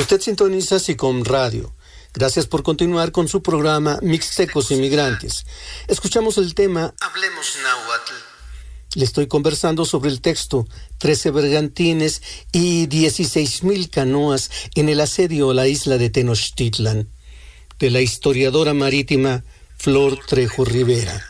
Usted sintoniza SICOM Radio. Gracias por continuar con su programa Mixtecos Inmigrantes. Escuchamos el tema Hablemos Náhuatl. Le estoy conversando sobre el texto 13 bergantines y 16,000 canoas en el asedio a la isla de Tenochtitlan, de la historiadora marítima Flor Trejo Rivera.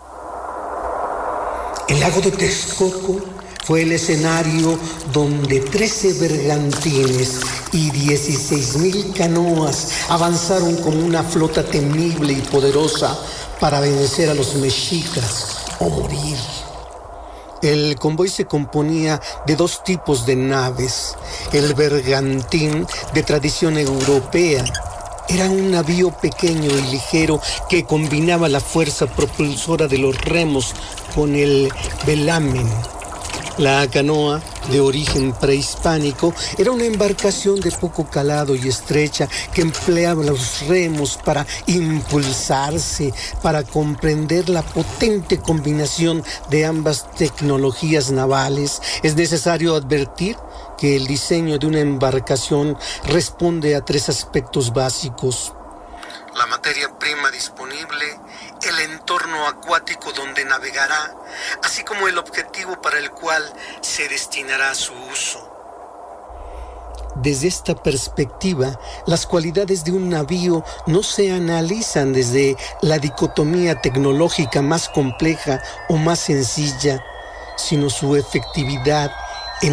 El lago de Texcoco fue el escenario donde 13 bergantines y 16,000 canoas avanzaron como una flota temible y poderosa para vencer a los mexicas o morir. El convoy se componía de dos tipos de naves. El bergantín, de tradición europea, era un navío pequeño y ligero que combinaba la fuerza propulsora de los remos con el velamen. La canoa, de origen prehispánico, era una embarcación de poco calado y estrecha que empleaba los remos para impulsarse. Para comprender la potente combinación de ambas tecnologías navales, es necesario advertir que el diseño de una embarcación responde a tres aspectos básicos: la materia prima disponible, el entorno acuático donde navegará, así como el objetivo para el cual se destinará su uso. Desde esta perspectiva, las cualidades de un navío no se analizan desde la dicotomía tecnológica más compleja o más sencilla, sino su efectividad,